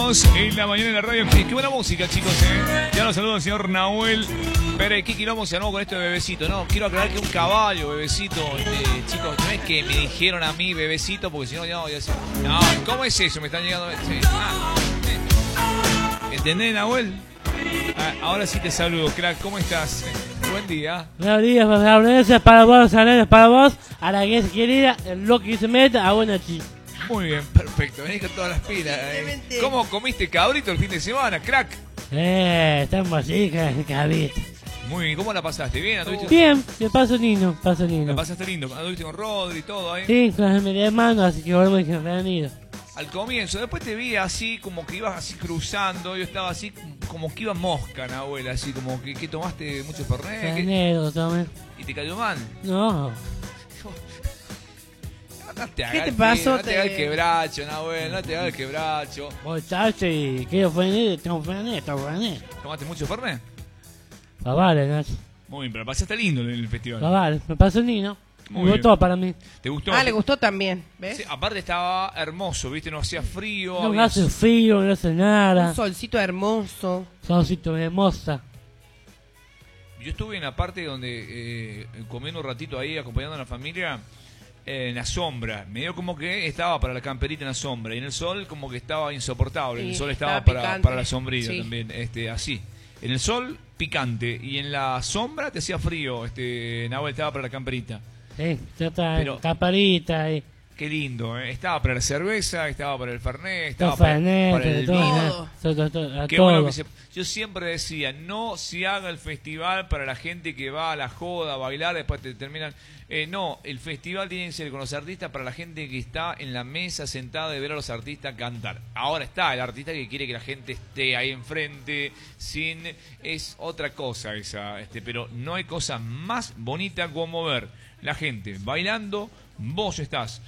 seguimos en la mañana en la radio. Qué buena música, chicos, Ya nos saluda el señor Nahuel Pérez. ¿Qué quilombo se armó con esto de Bebecito? No, quiero aclarar que un caballo, Bebecito. Chicos, no es que me dijeron a mí Bebecito, porque si no, ya sé. No, ¿cómo es eso? Me están llegando. ¿Entendés, Nahuel? Ahora sí te saludo, crack. ¿Cómo estás? Buen día. Buenos días, para vos, para vos, a la que es querida, el lo que se meta a buena chica. Muy bien, perfecto. Venís con todas las pilas. ¿Cómo comiste cabrito el fin de semana, crack? Estamos así, cabrito. Muy bien, ¿cómo la pasaste? ¿Bien? Bien, me paso lindo, ¿La pasaste lindo? ¿Anduviste con Rodri y todo ahí? Sí, con mi hermano, así que volvemos que me han ido. Al comienzo, después te vi así, como que ibas así cruzando, yo estaba así, como que iba mosca, Nahuel, así como que tomaste mucho fernet. Fernet, tomé. ¿Y te cayó mal? No. ¿Qué te pasó? No te hagas el quebracho, Nahuel, no te hagas el quebracho. Muchacho, y quiero fernet, tengo fernet. ¿Tomaste mucho fernet? Vale, Nacho. Muy bien, pero pasaste lindo en el festival. Vale, me pasó lindo. Me gustó para mí. ¿Te gustó? Le gustó también, ¿ves? Sí, aparte estaba hermoso, ¿viste? No hacía frío. No hace frío, no hace nada. Un solcito hermoso. Solcito hermosa. Yo estuve en la parte donde comiendo un ratito ahí, acompañando a la familia, en la sombra. Me dio como que estaba para la camperita en la sombra. Y en el sol como que estaba insoportable. Sí, el sol estaba para la sombrilla, sí. También, así. En el sol, picante. Y en la sombra te hacía frío, Nahuel, estaba para la camperita. Sí, pero caparita y... Qué lindo, Estaba para la cerveza, estaba para el fernet, estaba para el vino. Qué bueno que yo siempre decía, no se haga el festival para la gente que va a la joda, a bailar, después te terminan... no, el festival tiene que ser con los artistas para la gente que está en la mesa sentada de ver a los artistas cantar. Ahora está el artista que quiere que la gente esté ahí enfrente, es otra cosa esa, pero no hay cosa más bonita como ver la gente bailando, vos estás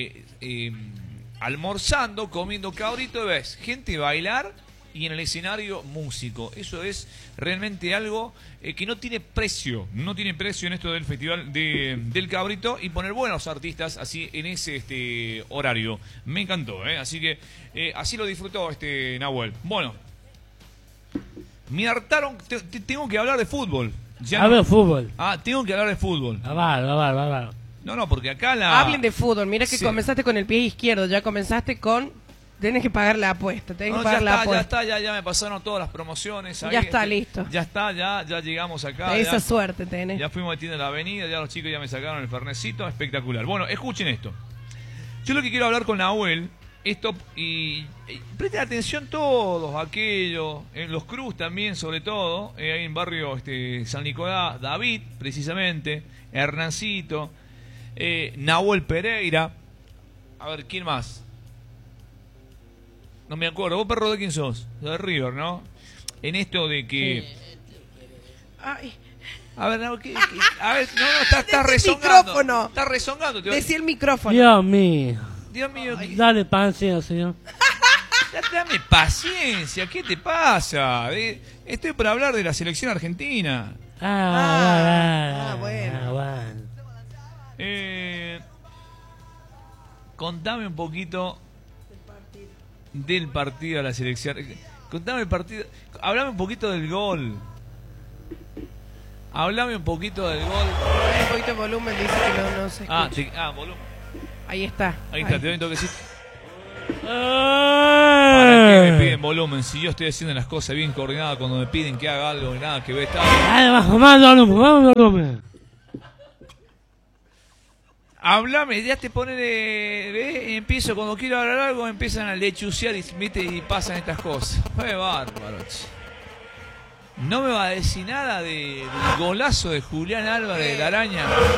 almorzando, comiendo cabrito y ves gente bailar y en el escenario músico. Eso es realmente algo que no tiene precio en esto del festival del cabrito, y poner buenos artistas así en ese horario. Me encantó, así que así lo disfrutó Nahuel. Bueno, me hartaron, tengo que hablar de fútbol. Fútbol. Tengo que hablar de fútbol. Va. No, porque acá Hablen de fútbol. Mira que comenzaste con el pie izquierdo. Ya comenzaste con... Tenés que pagar la apuesta. Ya me pasaron todas las promociones. Ahí, ya está, listo. Ya está, ya llegamos acá. Esa suerte tenés. Ya fuimos metiendo en la avenida, ya los chicos ya me sacaron el fernecito. Espectacular. Bueno, escuchen esto. Yo lo que quiero hablar con Nahuel, y presten atención todos aquellos, en los Cruz también, sobre todo, ahí en barrio San Nicolás, David, precisamente, Hernancito, Nahuel Pereira, a ver, ¿quién más? No me acuerdo. ¿Vos, perro, de quién sos? De River, ¿no? En esto de que... A ver, no, estás rezongando. Estás rezongando. Decí el micrófono. Dios mío. Dale paciencia, señor. Dame paciencia. ¿Qué te pasa? Estoy para hablar de la selección argentina. Bueno. Contame un poquito del partido de la selección. Contame el partido. Hablame un poquito del gol. Un poquito de volumen, dice que no se escucha. Volumen. Ahí está. Ahí está, te doy un toquecito. ¿Para qué me piden volumen? Si yo estoy haciendo las cosas bien coordinadas, cuando me piden que haga algo y nada que ver. Vamos, volumen. Hablame, ya te pone empiezo cuando quiero hablar algo, empiezan a lechucear y pasan estas cosas. Fue bárbaro. No me va a decir nada del golazo de Julián Álvarez de la Araña.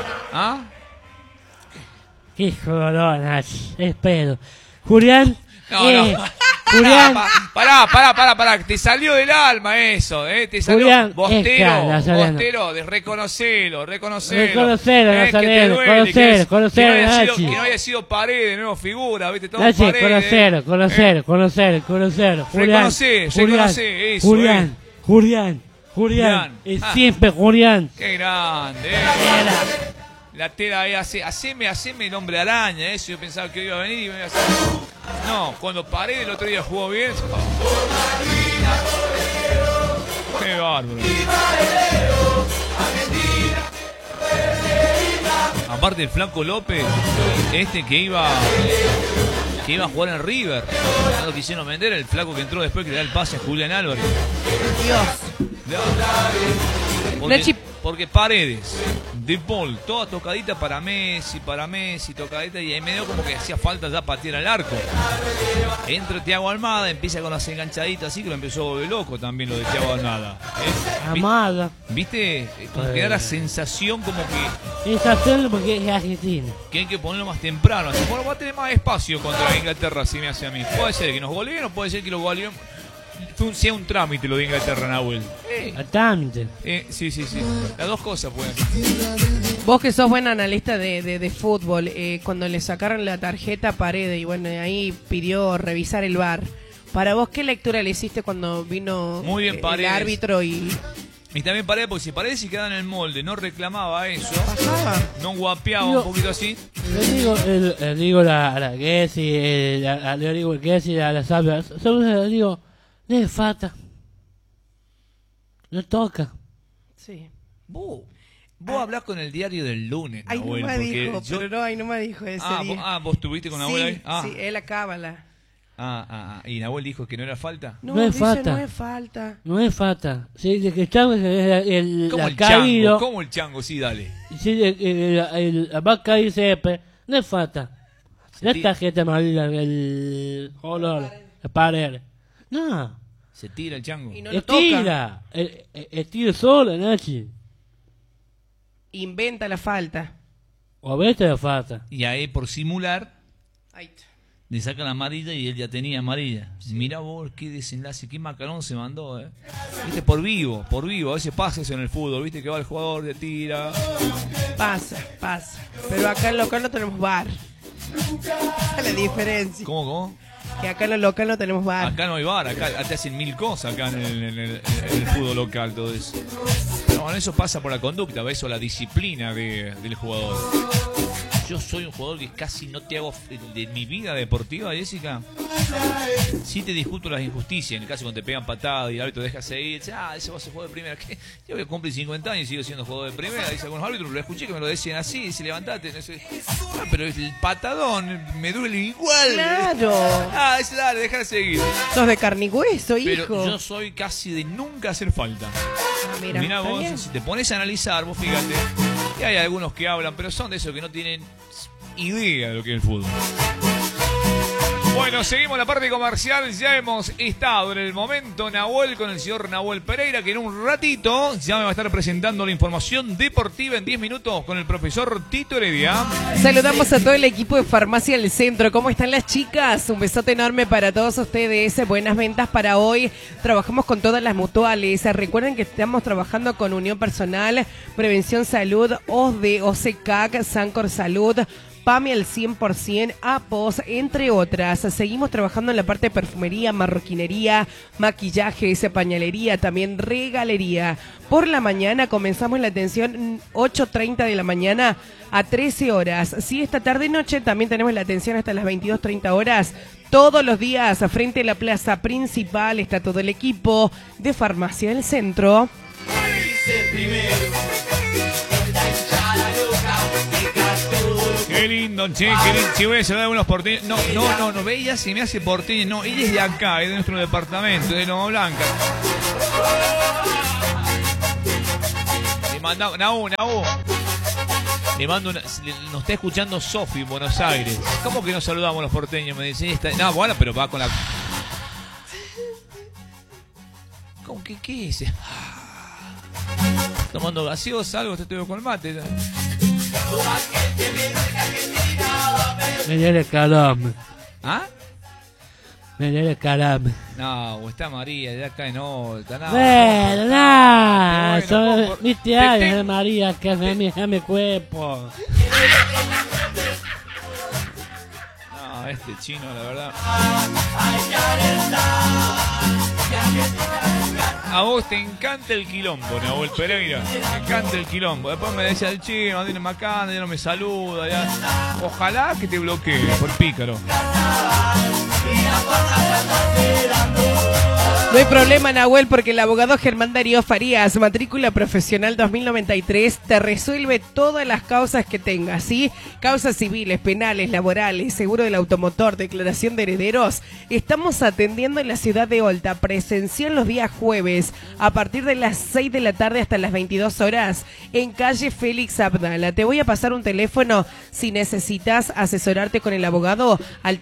Qué jodón, espero. Julián. Julián. Pará. Te salió del alma eso, Te salió. Julián, Bostero, reconocelo. Nazareno, conocelo, que no haya sido Paredes de nuevo figura, ¿viste? Todo Nachi, Paredes. conocer. Reconoce eso. Julián. Es siempre Julián. Qué grande, La tela ahí, haceme el hombre araña, eso. Yo pensaba que iba a venir y me iba a hacer... No, cuando Paredes el otro día jugó bien. Qué bárbaro. Aparte el Flaco López, que iba a jugar en River. No lo quisieron vender, el flaco que entró después que le da el pase a Julián Álvarez. Dios. Porque Paredes, De Paul, toda tocadita para Messi, tocadita, y ahí medio como que hacía falta ya patear al arco. Entra Thiago Almada, empieza con las enganchaditas así, que lo empezó a volver loco también lo de Thiago Almada. Amada. ¿Viste? Como que da la sensación como que... Sensación porque es argentino. Que hay que ponerlo más temprano. Así, bueno, va a tener más espacio contra Inglaterra, si me hace a mí. Puede ser que nos goleen o puede ser que lo goleen. Sea un trámite lo de Inglaterra, Nahuel. Trámite. Sí. Las dos cosas pueden. Vos que sos buen analista de fútbol, cuando le sacaron la tarjeta a Paredes y bueno, ahí pidió revisar el VAR. Para vos, ¿qué lectura le hiciste cuando vino muy bien, el árbitro y también Paredes, porque si Paredes se quedaba en el molde, no reclamaba eso, no guapeaba un poquito así. Le digo a la Gessi, le digo a Gessi, a la Sabia, solo le digo, no es falta. No toca. Sí. Vos hablás con el diario del lunes, Ay, Nahuel, no me dijo, pero no, ahí no me dijo ese día. ¿Vos estuviste con Nahuel ahí? Sí, él acábala. ¿Y Nahuel dijo que no era falta? No es falta. No es falta. No es falta. Sí, de que está ¿Cómo el chango? ¿Cómo el chango? Sí, dale. Sí, va a caer siempre. No es falta. No es tarjeta amarilla, el olor, la pared. No. Se tira el chango. Y no lo toca. Tira solo, Nachi. Inventa la falta. O a veces la falta. Y ahí por simular Ahí. le sacan amarilla y él ya tenía amarilla. Sí. Mira vos qué desenlace, qué macarón se mandó, Viste, por vivo, a veces pasa eso en el fútbol, viste que va el jugador, le tira. Pasa. Pero acá en local no tenemos VAR. Esa es la diferencia. ¿Cómo? Que acá en el local no tenemos VAR. Acá no hay VAR, acá te hacen mil cosas acá en el fútbol local, todo eso. Pero bueno, eso pasa por la conducta, eso la disciplina del jugador. Yo soy un jugador que casi no te hago de mi vida deportiva, Jessica. Sí te discuto las injusticias, en el caso cuando te pegan patadas y el árbitro deja seguir, ese va a ser jugador de primera. ¿Qué? Yo voy a cumplir 50 años y sigo siendo jugador de primera. Dice algunos árbitros, lo escuché que me lo decían así, dice levantate. No sé. Pero el patadón me duele igual. Claro. Dale, deja de seguir. Sos de carne y hueso, hijo. Pero yo soy casi de nunca hacer falta. Mira vos, si te pones a analizar, vos fíjate, y hay algunos que hablan, pero son de esos que no tienen idea de lo que es el fútbol. Bueno, seguimos la parte comercial. Ya hemos estado en el momento Nahuel con el señor Nahuel Pereira, que en un ratito ya me va a estar presentando la información deportiva en 10 minutos con el profesor Tito Heredia. Saludamos a todo el equipo de Farmacia del Centro. ¿Cómo están las chicas? Un besote enorme para todos ustedes. Buenas ventas para hoy. Trabajamos con todas las mutuales. Recuerden que estamos trabajando con Unión Personal, Prevención Salud, OSDE, OSECAC, Sancor Salud, PAMI al 100%, APOS, entre otras. Seguimos trabajando en la parte de perfumería, marroquinería, maquillaje, pañalería, también regalería. Por la mañana comenzamos la atención 8:30 de la mañana a 13 horas. Sí, esta tarde y noche también tenemos la atención hasta las 22:30 horas. Todos los días, frente a la plaza principal, está todo el equipo de Farmacia del Centro. Qué lindo, che, qué lindo. Si voy a saludar a unos porteños. No, ve, ella se me hace porteña. No, ella es de acá, es de nuestro departamento, de Loma Blanca. Le manda, Naú. Le mando nos está escuchando Sofi en Buenos Aires. ¿Cómo que nos saludamos los porteños? Me dice, no, bueno, pero va con la... ¿Cómo que qué es? Tomando gaseosa, algo, te estoy con el mate. Me dio el calambre. ¿Ah? Me dio el calambre. No, está María, de acá no, está nada. Bueno, viste años de María que hace a mi cuerpo. No, este chino, la verdad. A vos te encanta el quilombo, Nahuel Pereira. Te encanta el quilombo. Después me decía el chino, tiene macana, ya no me saluda. Ya. Ojalá que te bloquee por pícaro. No hay problema, Nahuel, porque el abogado Germán Darío Farías, matrícula profesional 2093, te resuelve todas las causas que tengas, ¿sí? Causas civiles, penales, laborales, seguro del automotor, declaración de herederos. Estamos atendiendo en la ciudad de Olta, presencial los días jueves, a partir de las 6 de la tarde hasta las 22 horas, en calle Félix Abdala. Te voy a pasar un teléfono si necesitas asesorarte con el abogado al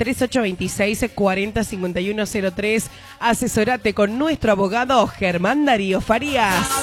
3826-405103. Asesórate con nuestro abogado Germán Darío Farías.